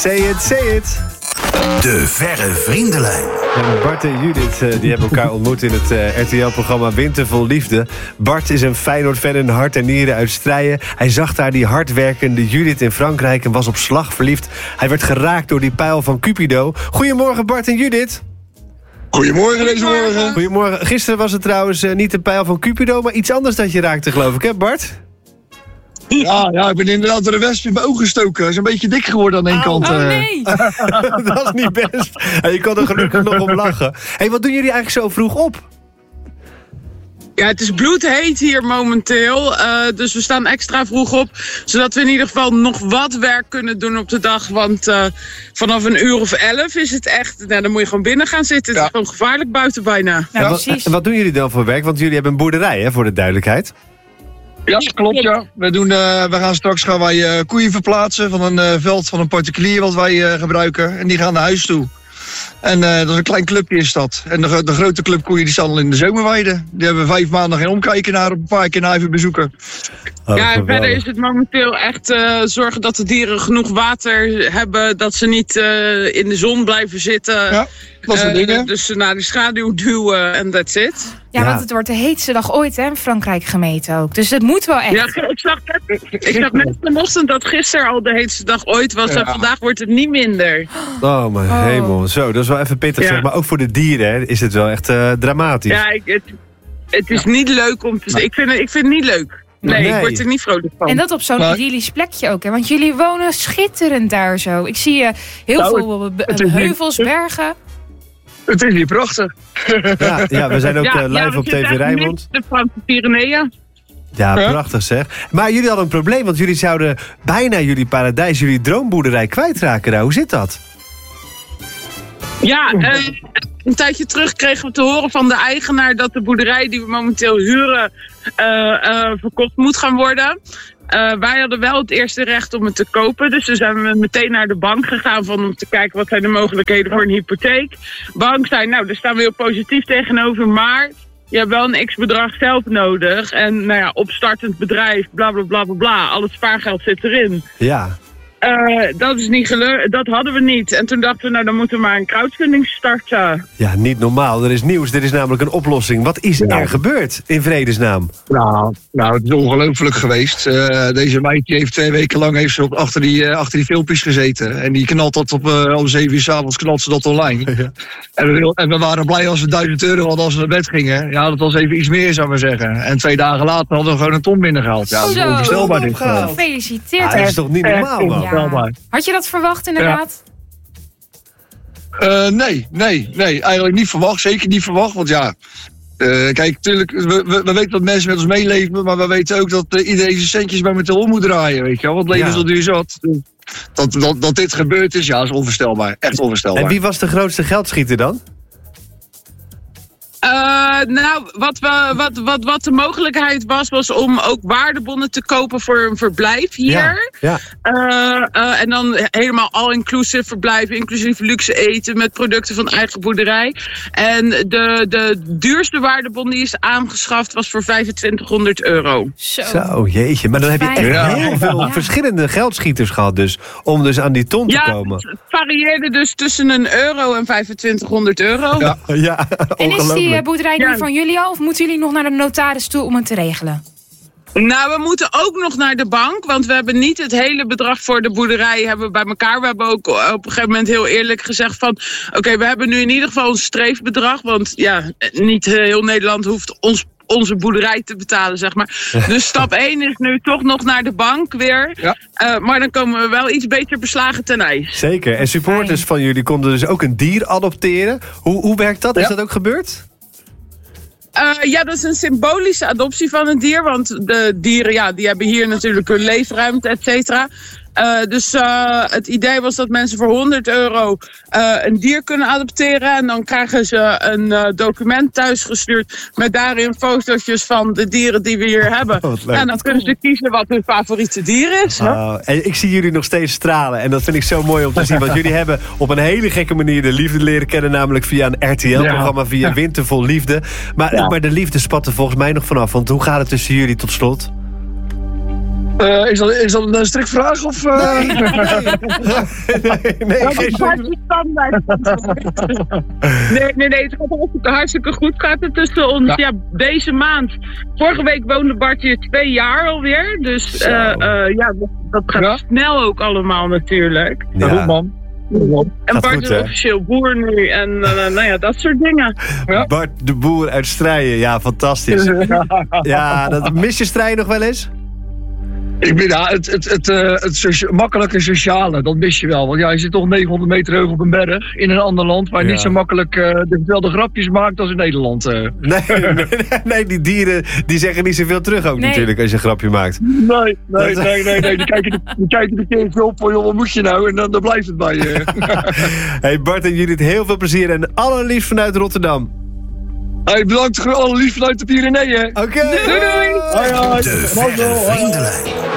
Say it, say it. De Verre Vriendenlijn. En Bart en Judith die hebben elkaar ontmoet in het RTL-programma Winter vol Liefde. Bart is een Feyenoord-fan in hart en nieren uit Strijen. Hij zag daar die hardwerkende Judith in Frankrijk en was op slag verliefd. Hij werd geraakt door die pijl van Cupido. Goedemorgen Bart en Judith. Goedemorgen deze morgen. Goedemorgen. Gisteren was het trouwens niet de pijl van Cupido, maar iets anders dat je raakte, geloof ik, hè Bart? Ja, ik ben inderdaad door de wesp in mijn oog gestoken. Hij is een beetje dik geworden aan één kant. Oh nee! Dat is niet best. Je kan er gelukkig nog om lachen. Hey, wat doen jullie eigenlijk zo vroeg op? Ja, het is bloedheet hier momenteel. Dus we staan extra vroeg op. Zodat we in ieder geval nog wat werk kunnen doen op de dag. Want vanaf 11:00 is het echt... Nou, dan moet je gewoon binnen gaan zitten. Het is gewoon gevaarlijk buiten bijna. Ja, precies. En wat doen jullie dan voor werk? Want jullie hebben een boerderij, hè, voor de duidelijkheid. Ja, klopt, ja. We gaan straks koeien verplaatsen van een veld van een particulier wat wij gebruiken. En die gaan naar huis toe. En dat is een klein clubje is dat. En de grote clubkoeien die staan al in de zomerweide. Die hebben 5 maanden geen omkijken naar, een paar keer naar even bezoeken. Ja, en verder is het momenteel echt zorgen dat de dieren genoeg water hebben. Dat ze niet in de zon blijven zitten. Ja, dat soort dingen. Dus ze naar de schaduw duwen en that's it. Ja, want het wordt de heetste dag ooit hè, in Frankrijk gemeten ook. Dus het moet wel echt. Ja, ik zag net vanochtend dat gisteren al de heetste dag ooit was. En vandaag wordt het niet minder. Oh mijn hemel. Zo, dat is wel even pittig zeg. Maar ook voor de dieren hè, is het wel echt dramatisch. Ja, het is niet leuk om te... Ik vind het niet leuk. Nee, ik word er niet vrolijk van. En dat op zo'n idyllisch plekje ook. Hè? Want jullie wonen schitterend daar zo. Ik zie heel veel heuvels, bergen. Het is hier prachtig. Ja, we zijn ook live op TV Rijnmond. De Franse Pyreneeën. Ja, prachtig zeg. Maar jullie hadden een probleem, want jullie zouden bijna jullie paradijs, jullie droomboerderij kwijtraken. Hoe zit dat? Ja, een tijdje terug kregen we te horen van de eigenaar dat de boerderij die we momenteel huren verkocht moet gaan worden. Wij hadden wel het eerste recht om het te kopen. Dus toen zijn we meteen naar de bank gegaan om te kijken wat zijn de mogelijkheden voor een hypotheek. Bank zei, nou, daar staan we heel positief tegenover, maar je hebt wel een x-bedrag zelf nodig. En nou ja, opstartend bedrijf, bla bla bla bla bla, al het spaargeld zit erin. Ja. Dat is niet gelukt, dat hadden we niet. En toen dachten we, nou dan moeten we maar een crowdfunding starten. Ja, niet normaal. Er is nieuws, er is namelijk een oplossing. Wat is er gebeurd in vredesnaam? Nou, het is ongelooflijk geweest. Deze meid die heeft 2 weken lang achter die filmpjes gezeten. En die knalt dat om 7 uur 's avonds knalt ze dat online. Ja. En we waren blij als we €1000 hadden als we naar bed gingen. Ja, dat was even iets meer, zou ik maar zeggen. En 2 dagen later hadden we gewoon een ton binnengehaald. Ja, dat is onvoorstelbaar dit. Gefeliciteerd. Dat is toch niet normaal, man? Ja. Had je dat verwacht inderdaad? Nee, eigenlijk niet verwacht. Zeker niet verwacht, want kijk, natuurlijk, we weten dat mensen met ons meeleven, maar we weten ook dat iedereen zijn centjes momenteel om moet draaien, weet je wel. Want het leven is al duur zat. Dat dit gebeurd is, is onvoorstelbaar. Echt onvoorstelbaar. En wie was de grootste geldschieter dan? Nou, wat de mogelijkheid was om ook waardebonnen te kopen voor een verblijf hier. Ja. En dan helemaal all-inclusive verblijven, inclusief luxe eten met producten van eigen boerderij. En de duurste waardebon die is aangeschaft was voor €2500. Zo, jeetje. Maar dan heb je echt heel veel verschillende geldschieters gehad dus, om dus aan die ton te komen. Het varieerde dus tussen €1 en €2500. Ja, en is die boerderij nu van jullie al? Of moeten jullie nog naar de notaris toe om het te regelen? Nou, we moeten ook nog naar de bank. Want we hebben niet het hele bedrag voor de boerderij bij elkaar. We hebben ook op een gegeven moment heel eerlijk gezegd van... Oké, we hebben nu in ieder geval een streefbedrag. Want niet heel Nederland hoeft onze boerderij te betalen, zeg maar. Dus stap 1 is nu toch nog naar de bank weer. Ja. Maar dan komen we wel iets beter beslagen ten ijs. Zeker. En supporters van jullie konden dus ook een dier adopteren. Hoe werkt dat? Is dat ook gebeurd? Dat is een symbolische adoptie van een dier. Want de dieren, die hebben hier natuurlijk hun leefruimte, et cetera. Dus het idee was dat mensen voor €100 een dier kunnen adopteren. En dan krijgen ze een document thuisgestuurd met daarin fotootjes van de dieren die we hier hebben. En dan kunnen ze kiezen wat hun favoriete dier is. En ik zie jullie nog steeds stralen. En dat vind ik zo mooi om te zien. Want jullie hebben op een hele gekke manier de liefde leren kennen. Namelijk via een RTL-programma, via Winter vol Liefde. Maar de liefde spat er volgens mij nog vanaf. Want hoe gaat het tussen jullie tot slot? Is dat een strikvraag? Of, Nee, geen Nee, het gaat hartstikke goed. Gaat het tussen ons. Ja, deze maand. Vorige week woonde Bart hier 2 jaar alweer. Dus dat gaat snel ook allemaal natuurlijk. Ja, goed man. En Bart goed, is officieel boer nu en dat soort dingen. Ja. Bart de Boer uit Strijen, ja, fantastisch. Ja, mis je Strijen nog wel eens? Ik ben het makkelijke sociale, dat mis je wel. Want je zit toch 900 meter hoog op een berg in een ander land waar je niet zo makkelijk dezelfde grapjes maakt als in Nederland. Nee, die dieren die zeggen niet zoveel terug ook natuurlijk als je een grapje maakt. Nee. Die kijken de keertje op van, joh, wat moet je nou? En dan blijft het bij je. Hey Bart en Judith, heel veel plezier en allerliefst vanuit Rotterdam. Hey, bedankt voor alle lief vanuit de Pyreneeën. Oké. Doei. Hoi. De Verre Vriendenlijn.